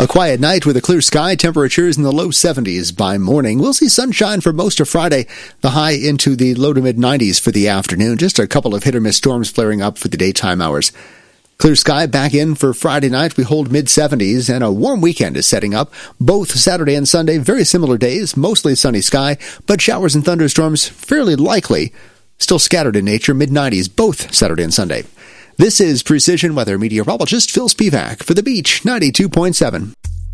A quiet night with a clear sky, temperatures in the low 70s by morning. We'll see sunshine for most of Friday, the high into the low to mid 90s for the afternoon. Just a couple of hit-or-miss storms flaring up for the daytime hours. Clear sky back in for Friday night. We hold mid-70s, and a warm weekend is setting up. Both Saturday and Sunday, very similar days, mostly sunny sky, but showers and thunderstorms fairly likely. Still scattered in nature, mid-90s, both Saturday and Sunday. This is Precision Weather meteorologist Phil Spivak for The Beach 92.7.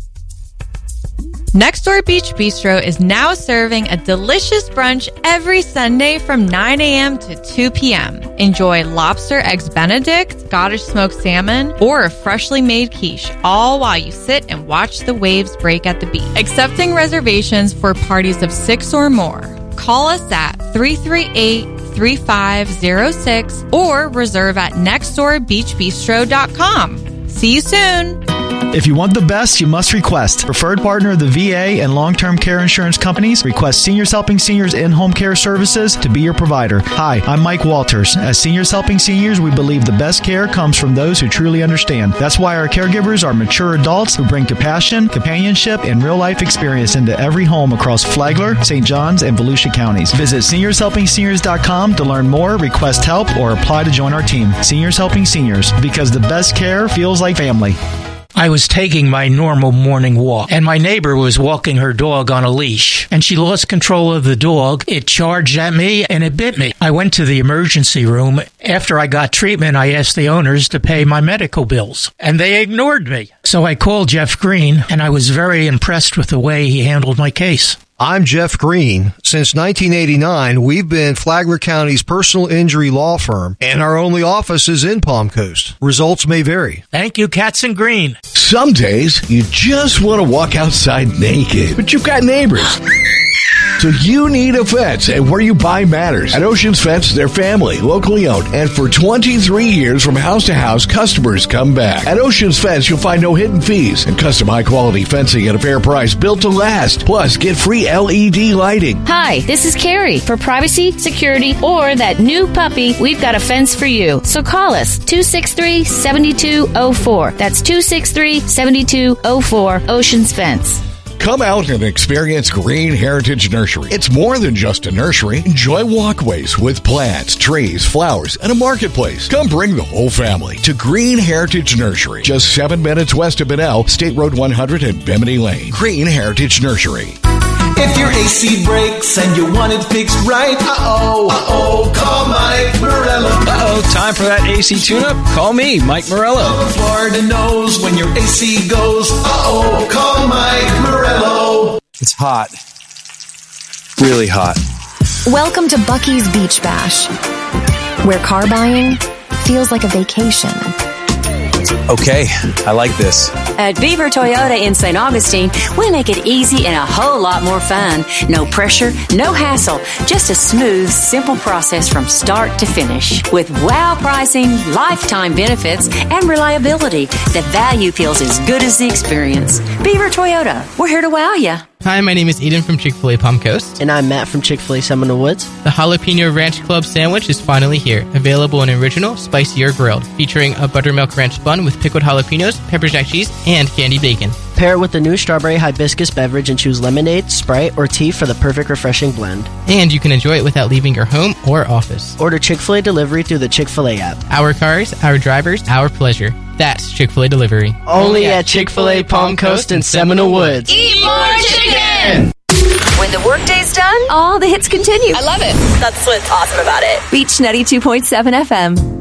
Next Door Beach Bistro is now serving a delicious brunch every Sunday from 9 a.m. to 2 p.m. Enjoy lobster eggs Benedict, Scottish smoked salmon, or a freshly made quiche, all while you sit and watch the waves break at the beach. Accepting reservations for parties of 6 or more. Call us at 338-3506 or reserve at nextdoorbeachbistro.com. See you soon. If you want the best, you must request. Preferred partner of the VA and long-term care insurance companies, Request Seniors Helping Seniors in-home care services to be your provider. Hi, I'm Mike Walters. As Seniors Helping Seniors, we believe the best care comes from those who truly understand. That's why our caregivers are mature adults who bring compassion, companionship, and real-life experience into every home across Flagler, St. Johns, and Volusia counties. Visit seniorshelpingseniors.com to learn more, request help, or apply to join our team. Seniors Helping Seniors, because the best care feels like family. I was taking my normal morning walk, and my neighbor was walking her dog on a leash, and she lost control of the dog. It charged at me, and it bit me. I went to the emergency room. After I got treatment, I asked the owners to pay my medical bills, and they ignored me. So I called Jeff Green, and I was very impressed with the way he handled my case. I'm Jeff Green. Since 1989, we've been Flagler County's personal injury law firm, and our only office is in Palm Coast. Results may vary. Thank you, Katzen Green. Some days, you just want to walk outside naked, but you've got neighbors. So you need a fence, and where you buy matters. At Oceans Fence, they're family, locally owned, and for 23 years from house to house, customers come back. At Oceans Fence, you'll find no hidden fees and custom high-quality fencing at a fair price, built to last. Plus, get free LED lighting. Hi, this is Carrie. For privacy, security, or that new puppy, we've got a fence for you. So call us, 263-7204. That's 263-7204, Oceans Fence. Come out and experience Green Heritage Nursery. It's more than just a nursery. Enjoy walkways with plants, trees, flowers, and a marketplace. Come bring the whole family to Green Heritage Nursery. Just 7 minutes west of Bunnell, State Road 100 and Bimini Lane. Green Heritage Nursery. If your AC breaks and you want it fixed right, call Mike Morello. Time for that AC tune-up? Call me, Mike Morello. Florida knows when your AC goes, call Mike Morello. It's hot. Really hot. Welcome to Bucky's Beach Bash, where car buying feels like a vacation. Okay, I like this. At Beaver Toyota in St. Augustine, we make it easy and a whole lot more fun. No pressure, no hassle, just a smooth, simple process from start to finish. With wow pricing, lifetime benefits, and reliability, the value feels as good as the experience. Beaver Toyota, we're here to wow you. Hi, my name is Eden from Chick-fil-A Palm Coast. And I'm Matt from Chick-fil-A Seminole Woods. The Jalapeno Ranch Club sandwich is finally here. Available in original, spicy, or grilled. Featuring a buttermilk ranch bun with pickled jalapenos, pepper jack cheese, and candy bacon. Pair it with the new strawberry hibiscus beverage and choose lemonade, Sprite, or tea for the perfect refreshing blend. And you can enjoy it without leaving your home or office. Order Chick-fil-A delivery through the Chick-fil-A app. Our cars, our drivers, our pleasure. That's Chick-fil-A delivery. Only at Chick-fil-A Palm Coast and Seminole Woods. Eat more chicken! When the workday's done, all the hits continue. I love it. That's what's awesome about it. Beach 92.7 FM.